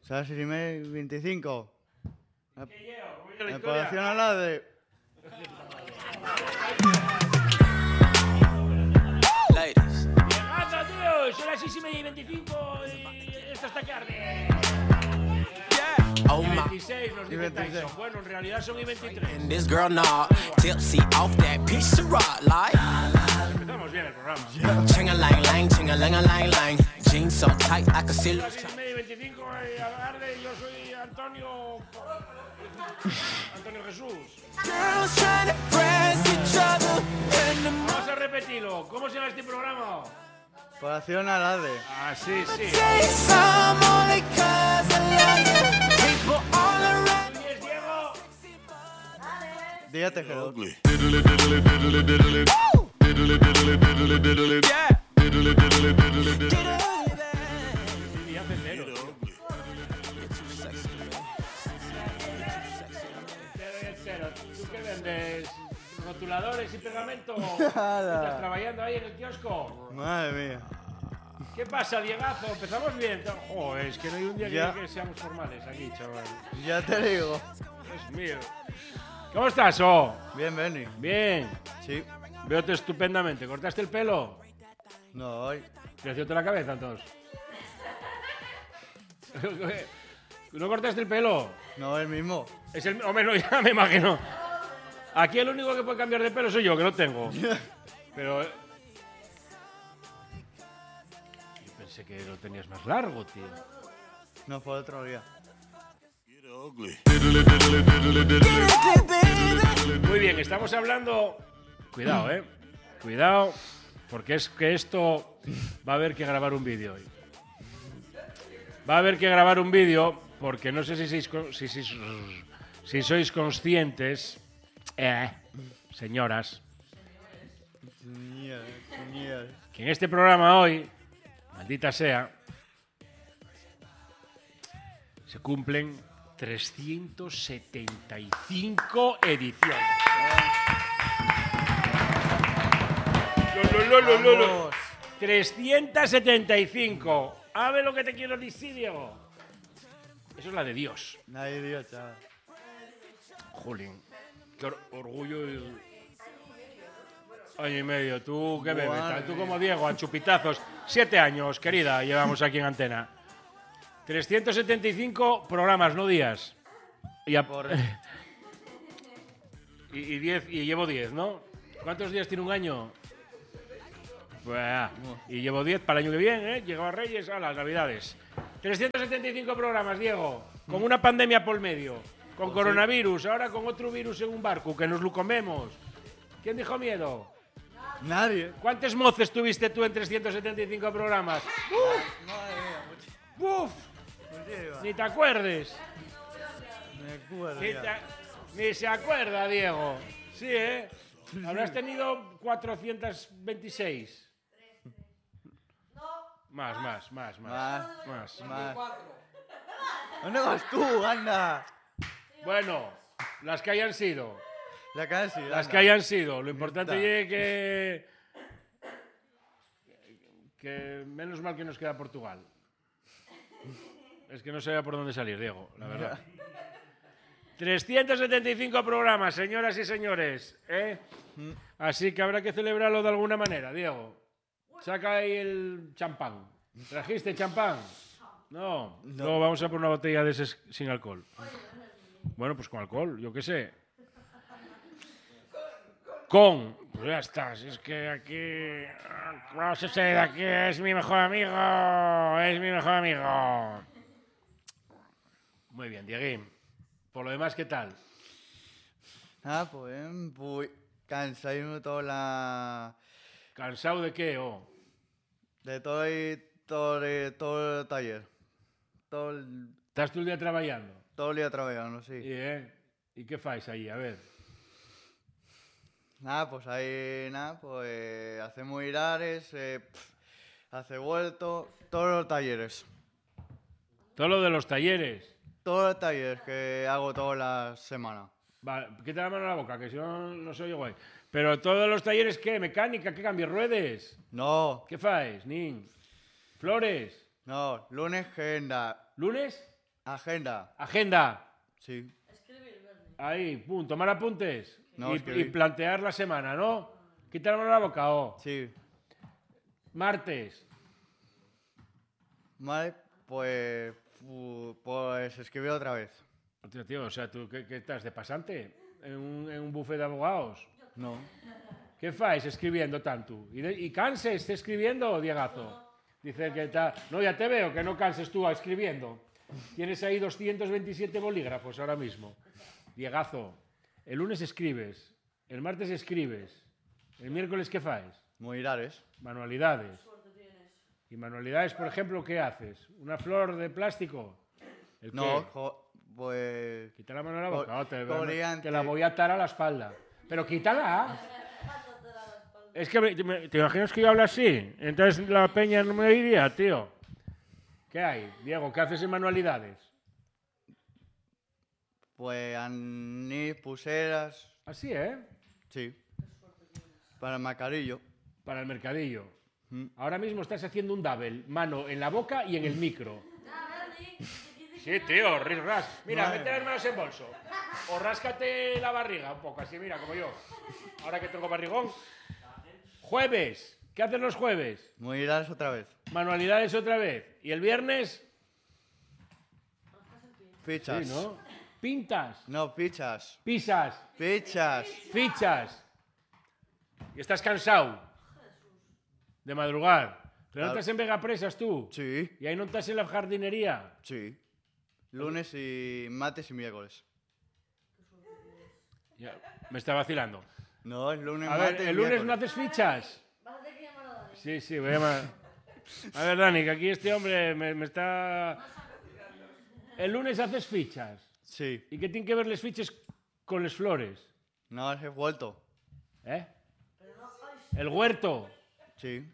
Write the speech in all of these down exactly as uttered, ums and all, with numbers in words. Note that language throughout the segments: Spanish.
¿Sabes si me veinticinco? ¿Qué llevo? ¿Cómo Me población a la de... Ladies. ¡Llegando, tío! Son las seis y media y veinticinco y esto está que arde. Oh Y my. veintiséis nos dice Tyson. Bueno, en realidad son y veintitrés. And this girl nah tipsy off that piece of rock like Empezamos bien el programa. ching a lang lang, ching a lang a lang lang. Jeans so tight I can see. Son las seis y media y veinticinco y a la tarde. Yo soy Antonio... Antonio Jesús. Girls trying to press each other in the Vamos a repetirlo. ¿Cómo se llama este programa? Población a la de... Ah, sí, sí. say some only cause I love you. People all around. ¿Quién es Diego? Día Tejedor. Yeah. Y hace cero. Cero y el cero. ¿Tú qué vendes? ¿Rotuladores y pegamento? ¿Estás trabajando ahí en el kiosco? Madre mía. ¿Qué pasa, Diegazo? ¿Empezamos bien? Oh, es que no hay un día Ya. que, que seamos formales aquí, chaval. Ya te digo. Dios mío. ¿Cómo estás, oh? Bien, Benny. Bien. Sí. Veo-te estupendamente. ¿Cortaste el pelo? No, hoy. ¿Crecióte la cabeza, entonces? ¿No cortaste el pelo? No, el mismo. Es el... Hombre, no, ya me imagino. Aquí el único que puede cambiar de pelo soy yo, que no tengo. Pero... eh, Yo pensé que lo tenías más largo, tío. No, fue otro día. Muy bien, estamos hablando... Cuidado, ¿eh? Cuidado, porque es que esto va a haber que grabar un vídeo hoy. Va a haber que grabar un vídeo porque no sé si sois, con- si, si, si sois conscientes, eh, señoras, Mierda, mierda. que en este programa hoy, maldita sea, se cumplen trescientas setenta y cinco ediciones. Lo, lo, lo, lo, lo, lo. Vamos. trescientas setenta y cinco. A ver lo que te quiero decir, Diego. Eso es la de Dios. Nadie dio, chaval. Jolín, qué or- orgullo. y- Año y medio. ¿Tú qué bebes? Madre Tú mía. como Diego, a chupitazos. Siete años, querida, llevamos aquí en antena. trescientos setenta y cinco programas, no días. Y, a- Por... y, y, diez, y llevo diez, ¿no? ¿Cuántos días tiene un año? Buah, y llevo diez para el año que viene, ¿eh? Llegó a Reyes a las Navidades. trescientos setenta y cinco programas, Diego. Con una pandemia por medio. Con coronavirus, ahora con otro virus en un barco, que nos lo comemos. ¿Quién dijo miedo? Nadie. ¿Cuántos moces tuviste tú en trescientos setenta y cinco programas? Madre mía, ¡Uf! muchísimas. Ni te acuerdes. Me acuerdo Ni, ya. te- ni se acuerda, Diego. Sí, ¿eh? Habrás tenido cuatrocientos veintiséis. Más, más, más, más. Más, Más. más. ¿Dónde vas tú, anda? Bueno, las que hayan sido. La casi, Las anda. que hayan sido. Lo importante Está. es que... Que menos mal que nos queda Portugal. Es que no sabía por dónde salir, Diego, la verdad. trescientos setenta y cinco programas, señoras y señores. ¿eh? Así que habrá que celebrarlo de alguna manera, Diego. Saca ahí el champán. ¿Trajiste champán? No. Luego vamos a por una botella de ese sin alcohol. Bueno, pues con alcohol, yo qué sé. Con. Pues ya está. Si es que aquí. Vamos a salir de aquí. Es mi mejor amigo. Es mi mejor amigo. Muy bien, Dieguín. Por lo demás, ¿qué tal? Ah, pues, bien, pues, cansadísimo toda la... ¿Cansado de qué? Oh? De todo el, todo el, todo el taller. Todo el, ¿Estás todo el día trabajando? todo el día trabajando, sí. ¿Y, eh? ¿Y qué fais ahí? A ver. Nada, pues ahí, nada, pues hacemos irares, eh, pf, hace vuelto, todos los talleres. Todo lo de los talleres. Todos los talleres que hago toda la semana. Vale, quita la mano a la boca, que si no, no soy guay. Pero todos los talleres, ¿qué? ¿Mecánica? ¿Qué cambios? ¿Ruedes? No, ¿Qué fais, nin? ¿Flores? no, lunes agenda, ¿Lunes? Agenda. Agenda. Sí. Ahí, pum, tomar apuntes. No, y, escribir. y plantear la semana, ¿no? Quitar la mano a la boca, ¿o? Sí. Martes. Vale, pues... fu- Pues escribir otra vez. Hostia, tío, o sea, ¿tú qué, qué estás, de pasante? En un, en un bufet de abogados? No. ¿Qué fais escribiendo tanto? ¿Y, de, y canses esté escribiendo, Diegazo? Dice que está... No, ya te veo que no canses tú escribiendo. Tienes ahí doscientos veintisiete bolígrafos ahora mismo. Diegazo, el lunes escribes, el martes escribes, el miércoles ¿qué fais? Moirares. Manualidades. ¿Y manualidades, por ejemplo, qué haces? ¿Una flor de plástico? ¿El No, qué? jo- pues... Quita la mano a la Co- boca, oh, te, coriante. te la voy a atar a la espalda. Pero quítala. Es que me- me- te imaginas que yo hablo así. Entonces la peña no me diría, tío. ¿Qué hay? Diego, ¿qué haces en manualidades? Pues anís, pulseras... Así, ¿eh? Sí. Para el macarillo. Para el mercadillo. Mm. Ahora mismo estás haciendo un double, mano en la boca y en el micro. Sí, tío, ris ras. Mira, Madre. mete las manos en bolso. O ráscate la barriga un poco, así, mira, como yo. Ahora que tengo barrigón. Jueves. ¿Qué haces los jueves? Moirares otra vez. Manualidades otra vez. ¿Y el viernes? Fichas. Sí, ¿no? Pintas. No, fichas. Pisas. Fichas. Fichas. Y estás cansado de madrugar. Pero no Claro. estás en Vegapresas tú. Sí. Y ahí no estás en la jardinería. Sí. Lunes y martes y miércoles. Ya, me está vacilando. No, es lunes, A martes ver, y el lunes no miércoles. haces fichas. Sí, sí, voy a llamar. A ver, Dani, que aquí este hombre me, me está... El lunes haces fichas. Sí. ¿Y qué tienen que ver las fichas con las flores? No, es vuelto. ¿Eh? El huerto. Sí.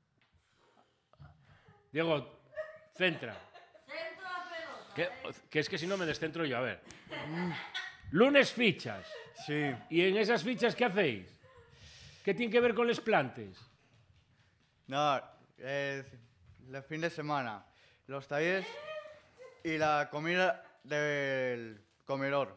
Diego, centra. Que, que es que si no me descentro yo, a ver. Lunes fichas. Sí. ¿Y en esas fichas qué hacéis? ¿Qué tiene que ver con las plantas? No, es el fin de semana. Los talleres y la comida del comedor.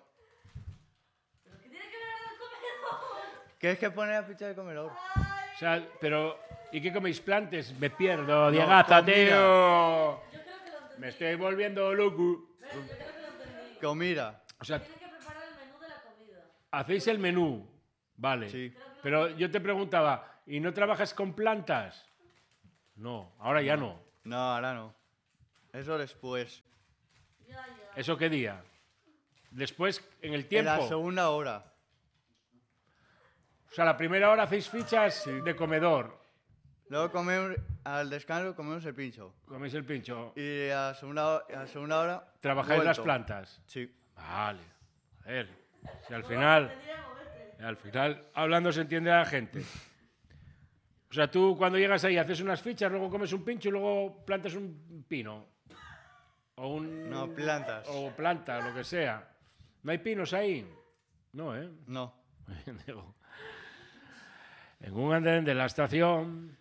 ¿Qué es que pone la ficha del comedor? O sea, pero... ¿Y qué coméis plantas? Me pierdo, Diegata, comida. tío. Me estoy volviendo loco. Comida. O sea, hacéis el menú, vale. Sí. Pero yo te preguntaba, ¿y no trabajas con plantas? No, ahora ya no. No, ahora no. Eso después. ¿Eso qué día? Después, en el En tiempo. la segunda hora. O sea, la primera hora hacéis fichas de comedor. Luego comemos, al descanso comemos el pincho. Coméis el pincho. Y a la segunda, ho- a la segunda hora... Trabajáis las vuelto. plantas. Sí. Vale. A ver. Si al final. Al final, hablando se entiende a la gente. O sea, tú cuando llegas ahí haces unas fichas, luego comes un pincho y luego plantas un pino. O un. No, plantas. O planta, lo que sea. ¿No hay pinos ahí? No, ¿eh? No. Digo, en un andén de la estación.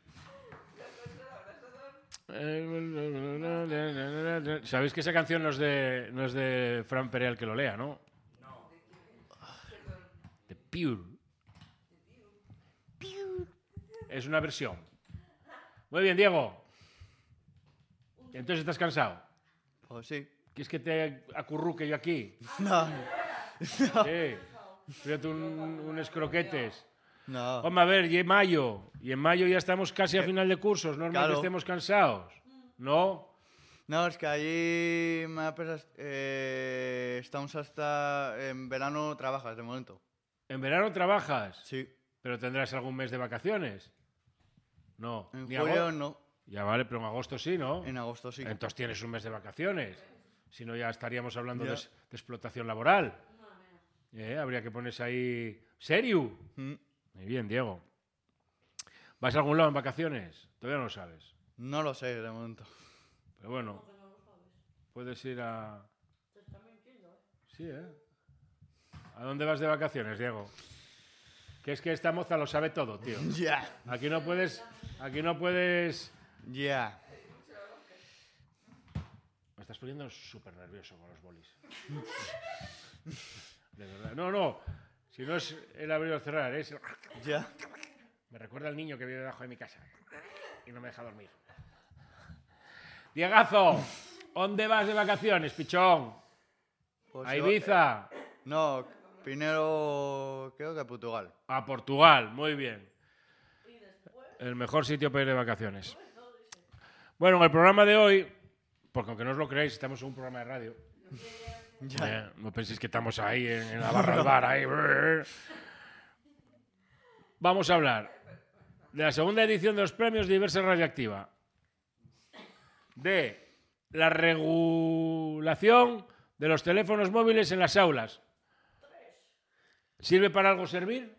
Sabéis que esa canción no es de, no es de Fran Pereal que lo lea, ¿no? No. De Pure. Es una versión. Muy bien, Diego. Entonces estás cansado. Pues sí. ¿Quieres que te acurruque yo aquí? No. Sí. Fíjate un, unos croquetes. No. Hombre, a ver, y en mayo. Y en mayo ya estamos casi a final de cursos. Normal Claro. que estemos cansados. ¿No? No, es que allí me da pesas- eh, estamos hasta... En verano trabajas, de momento. En verano trabajas, Sí. pero tendrás algún mes de vacaciones. No. En Ni julio ago- no. Ya vale, pero en agosto sí, ¿no? En agosto sí. Entonces tienes un mes de vacaciones. Si no, ya estaríamos hablando Ya. de, de explotación laboral. Eh, habría que ponerse ahí... ¿Serio? Mm, Muy bien, Diego. ¿Vas a algún lado en vacaciones? Todavía no lo sabes. No lo sé, de momento. Pero bueno, puedes ir a... Sí, ¿eh? ¿A dónde vas de vacaciones, Diego? Que es que esta moza lo sabe todo, tío. Ya. Aquí no puedes... Aquí no puedes... Ya. Me está estás poniendo súper nervioso con los bolis. De verdad. No, no. Si no es el abrir o cerrar, es... Ya. Me recuerda al niño que vive debajo de mi casa y no me deja dormir. Diegazo, ¿dónde vas de vacaciones, pichón? Pues ¿A yo- Ibiza? No, primero creo que a Portugal. A Portugal, muy bien. El mejor sitio para ir de vacaciones. Bueno, en el programa de hoy, porque aunque no os lo creáis, estamos en un programa de radio. Eh, no penséis que estamos ahí en, en la barra del bar. Ahí. Vamos a hablar de la segunda edición de los premios de Diversa Radioactiva. De la regulación de los teléfonos móviles en las aulas. ¿Sirve para algo servir?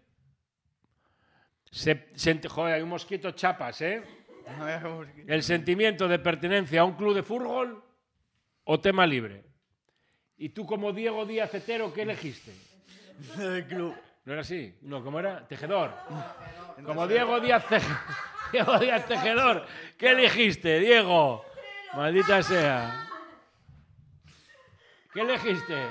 Se, se, joder, hay un mosquito chapas, ¿eh? ¿El sentimiento de pertenencia a un club de fútbol o tema libre? ¿Y tú como Diego Díaz Hetero qué elegiste? El club. ¿No era así? No, ¿cómo era? Tejedor. Como Diego Díaz, Te... Diego Díaz Tejedor, ¿qué elegiste, Diego? Maldita sea. ¿Qué elegiste?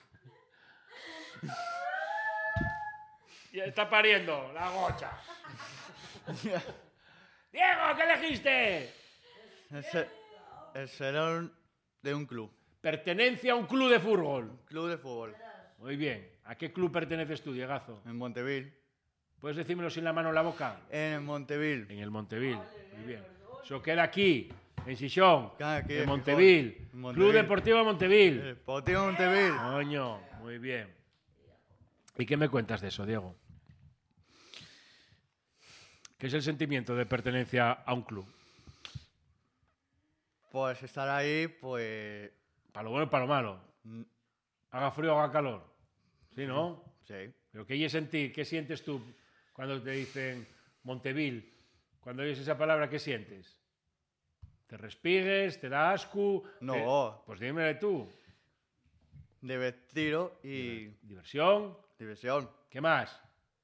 Ya está pariendo la gocha. Diego, ¿qué elegiste? El, ser, el ser de un club. Pertenencia a un club de fútbol. Club de fútbol. Muy bien. ¿A qué club perteneces tú, Diegazo? En Monteville. ¿Puedes decírmelo sin la mano en la boca? En el Monteville. En el Monteville. Muy bien. Eso queda aquí, en Sixón, Queda aquí, en en Monteville. Gijón. En Club Monteville. Deportivo Monteville. Deportivo Monteville. Coño, muy bien. ¿Y qué me cuentas de eso, Diego? ¿Qué es el sentimiento de pertenencia a un club? Pues estar ahí, pues... Para lo bueno y para lo malo. mm, Haga frío o haga calor. ¿Sí, no? Sí. ¿Pero qué oyes en ti? ¿Qué sientes tú cuando te dicen Monteville? Cuando oyes esa palabra, ¿qué sientes? ¿Te respigues? ¿Te da asco? No. Te- Pues dímelo tú. Divertido y Diversión. diversión. ¿Qué más?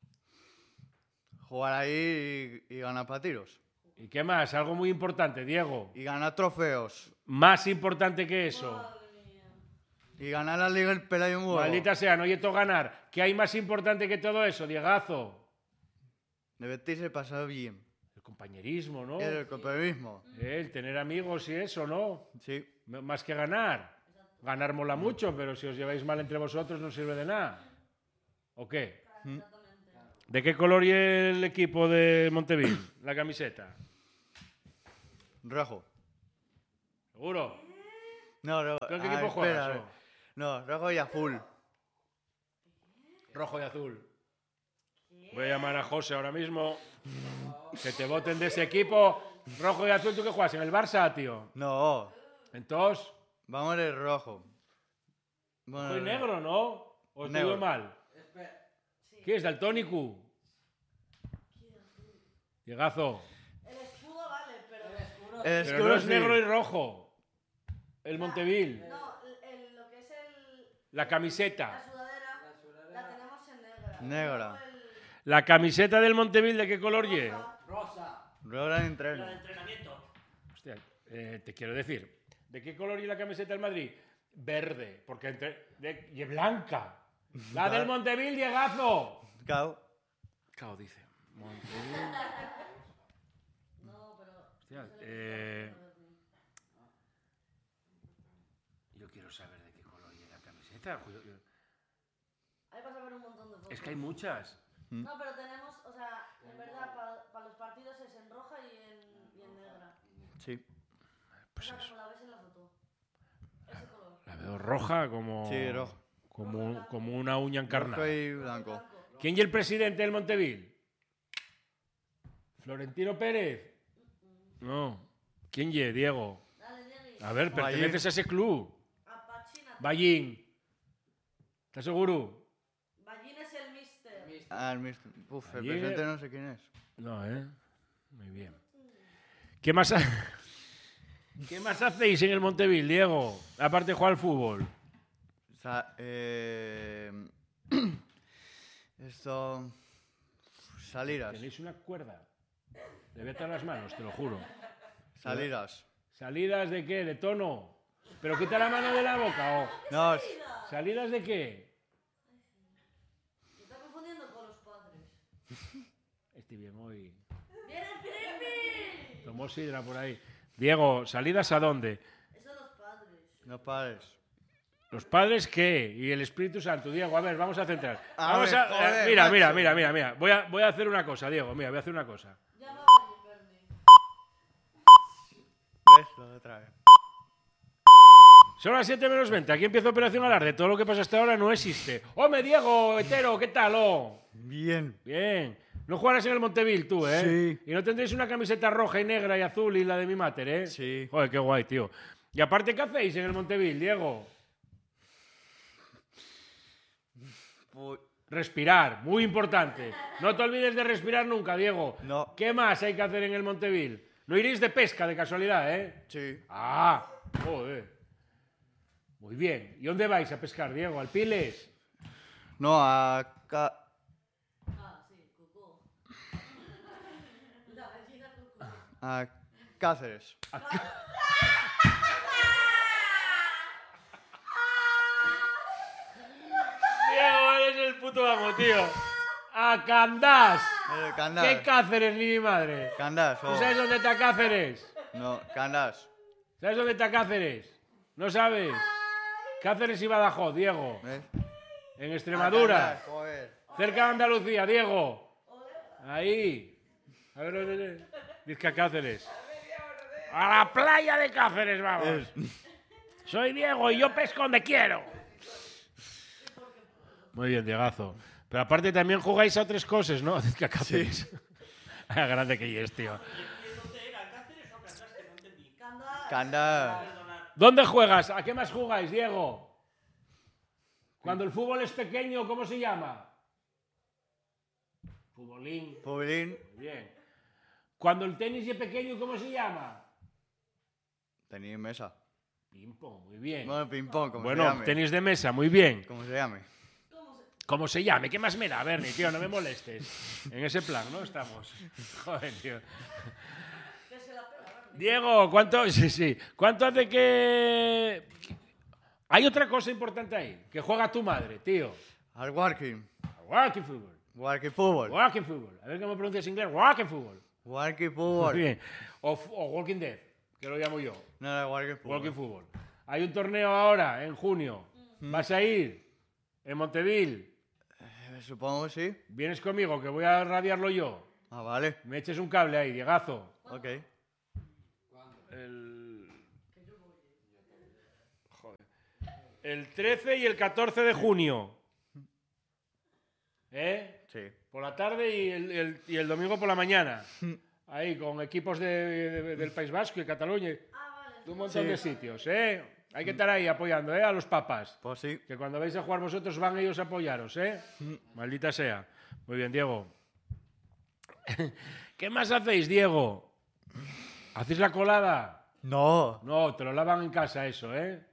Jugar ahí y, y ganar partidos. ¿Y qué más? Algo muy importante, Diego. Y ganar trofeos. Más importante que eso. Y ganar la Liga el Pela y un huevo. Maldita sea, no oyeto ganar. ¿Qué hay más importante que todo eso, Diegazo? Divertirse y pasar bien. El compañerismo, ¿no? El compañerismo. El tener amigos y eso, ¿no? Sí. M- Más que ganar. Ganar mola mucho, pero si os lleváis mal entre vosotros no sirve de nada. ¿O qué? Mm. ¿De qué color y el equipo de Monteville? La camiseta. Rojo. ¿Seguro? No, rojo. ¿Tú en qué Ah, equipo espera, juegas? o? No, rojo y azul. Rojo y azul. Voy a llamar a José ahora mismo. Que te voten de ese equipo. Rojo y azul, ¿tú qué juegas? ¿En el Barça, tío? No, Entonces, vamos de rojo. Bueno, soy negro, ¿no? ¿O estoy Negro. mal? ¿Qué es, daltónico? Llegazo. El escudo vale, pero... El Pero escudo no es sí. negro y rojo. El Monteville. No, el- lo que es el, La la camiseta. sudadera la tenemos en negra. Negra. Luego el- La camiseta del Monteville, ¿de qué color lle? rosa. Rojo en entreno. Hostia, eh, te quiero decir, ¿de qué color y la camiseta del Madrid? Verde, porque entre... De, y blanca. La del Monteville, Diegazo. Cao. Cao dice. Monteville. No, pero... Hostia, eh, yo quiero saber de qué color y la camiseta. Yo- yo- Ahí vas a ver un montón de fotos. Es que hay muchas. No, pero tenemos, o sea, en verdad, para los partidos es en roja y en, y en negra. Sí. Pues Esa eso. como la ves en la foto. Ese color. La veo roja como... Sí, rojo. Como, como una uña encarnada. Rojo y blanco. Blanco. ¿Quién y el presidente del Monteville? ¿Florentino Pérez? No. ¿Quién y, Diego? Dale, Diegui. A ver, Ballín. perteneces a ese club. Apachínate. Ballín. ¿Estás seguro? Ballín es el mister. Ah, el mister. Uf, el Allí- presidente no sé quién es. No, ¿eh? Muy bien. ¿Qué más, ha- ¿Qué más hacéis en el Monteville, Diego? Aparte de jugar al fútbol. O sea, eh... Esto... Salidas. Tenéis una cuerda. Le voy a atar las manos, te lo juro. Salidas. ¿Salidas de qué? ¿De tono? Pero quita la mano de la boca, ¿o? No, s- ¿Salidas de qué? Se está confundiendo con los padres. Estoy bien hoy. ¡Viene el Filipe! Tomó sidra por ahí. Diego, ¿salidas a dónde? Eso los padres. los padres. ¿Los padres qué? Y el Espíritu Santo. Diego, a ver, vamos a centrar. A Vamos ver, a, joder, eh, mira, macho. mira, mira, mira, mira. Voy a, voy a hacer una cosa, Diego. Mira, voy a hacer una cosa. Ya va a venir, Bernie. ¿Ves? Lo de otra vez. Son las siete menos veinte. Aquí empieza Operación Alarde. Todo lo que pasa hasta ahora no existe. ¡Hombre, Diego, hetero! ¿Qué tal, oh? Bien. Bien. No jugarás en el Monteville tú, ¿eh? Sí. Y no tendréis una camiseta roja y negra y azul y la de mi máter, ¿eh? Sí. Joder, qué guay, tío. Y aparte, ¿qué hacéis en el Monteville, Diego? Pu- Respirar, muy importante. No te olvides de respirar nunca, Diego. No. ¿Qué más hay que hacer en el Monteville? No iréis de pesca, de casualidad, ¿eh? Sí. Ah, joder. Muy bien. ¿Y dónde vais a pescar, Diego? ¿Al Piles? No, acá. Ah, sí, cucú. La gallina cucú. A Cáceres. Diego, eres el puto amo, tío. A Candás. Eh, ¿Qué Candás. Cáceres, ni mi madre? Candás. ¿Tú oh. sabes dónde está Cáceres? No, Candás. ¿Sabes dónde está Cáceres? ¿No sabes? Cáceres y Badajoz, Diego. ¿Ves? En A Extremadura. Candás, joder. Cerca de Andalucía, Diego. Ahí. A ver, a ver, a ver. Dice que a Cáceres. A la playa de Cáceres, vamos. Es- Soy Diego y yo pesco donde quiero. Muy bien, Diegazo. Pero aparte también jugáis a otras cosas, ¿no? Dice que a Cáceres. Ah, grande que es, tío. Candás. Candás. ¿Dónde juegas? ¿A qué más jugáis, Diego? Cuando el fútbol es pequeño, ¿cómo se llama? Futbolín. Pubilín. Muy bien. Cuando el tenis es pequeño, ¿cómo se llama? Tenía mesa. Ping-pong, muy bien. Bueno, ping-pong, como se Bueno, llame. tenis de mesa, muy bien. Como se llame. Como se llame, ¿qué más me da, Bernie, tío? No me molestes. En ese plan, ¿no? Estamos. Joder, tío. Que se la pega, Bernie. Diego, ¿cuánto? Sí, sí. ¿Cuánto hace que...? Hay otra cosa importante ahí, que juega tu madre, tío. Al walking. Walking football. Walking fútbol. Walking football. A ver cómo pronuncias inglés. Walking football. Walking Muy fútbol. bien. O, o Walking Dead, que lo llamo yo. No era walking fútbol. Walking football. Hay un torneo ahora, en junio. ¿Vas a ir? En Monteville. Eh, Supongo que sí. ¿Vienes conmigo, que voy a radiarlo yo? Ah, vale. Me eches un cable ahí, Diegazo. Ok. El... Joder. El trece y el catorce de junio. ¿Eh? Sí. Por la tarde y el, el- y el domingo por la mañana. Ahí, con equipos de- de- del País Vasco y Cataluña. Ah, vale. De un montón Sí. de sitios, ¿eh? Hay que estar ahí apoyando, ¿eh? A los papas. Pues sí. Que cuando vais a jugar vosotros van ellos a apoyaros, ¿eh? Maldita sea. Muy bien, Diego. ¿Qué más hacéis, Diego? ¿Hacéis la colada? No. No, te lo lavan en casa eso, ¿eh?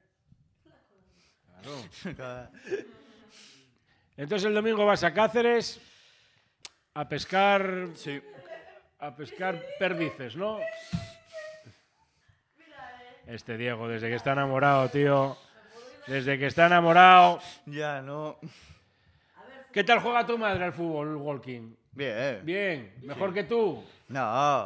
Claro. Entonces el domingo vas a Cáceres a pescar, Sí. a pescar perdices, ¿no? Este Diego, desde que está enamorado, tío. Desde que está enamorado. Ya, no. ¿Qué tal juega tu madre al fútbol, Walking? Bien. Bien, mejor que tú. No.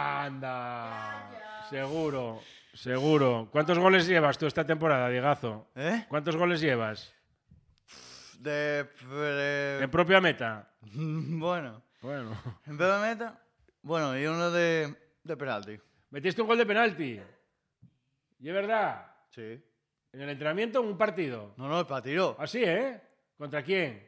Anda. Seguro, seguro. ¿Cuántos goles llevas tú esta temporada, Diegazo? ¿Eh? ¿Cuántos goles llevas? De... de- En propia meta. Bueno. Bueno. En vez de meta. Bueno, y uno de, de penalti. Metiste un gol de penalti. ¿Y es verdad? Sí. ¿En el entrenamiento o en un partido? No, no, el partido. Así, ¿eh? ¿Contra quién?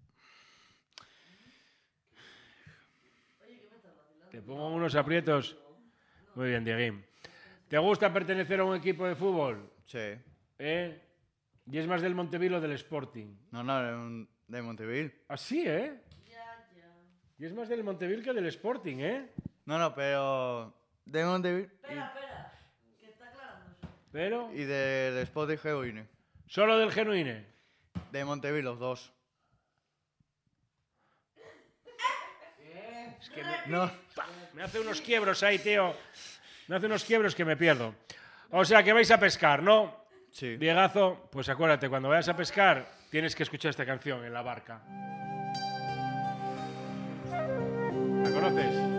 Te pongo unos aprietos. Muy bien, Dieguín. ¿Te gusta pertenecer a un equipo de fútbol? Sí. ¿Eh? ¿Y es más del Monteville o del Sporting? No, no, de, un- de Monteville. Así, ¿eh? Ya, ya. Y es más del Monteville que del Sporting, ¿eh? No, no, pero... De Monteville Espera, espera. Que está aclarándose. Pero... y, y de, de Sporting Genuine. Solo del Genuine. De Monteville, los dos. Es que me, No. me hace unos quiebros ahí, tío. Me hace unos quiebros que me pierdo. O sea, que vais a pescar, ¿no? Sí. Diegazo, pues acuérdate, cuando vayas a pescar, tienes que escuchar esta canción en la barca. ¿La conoces?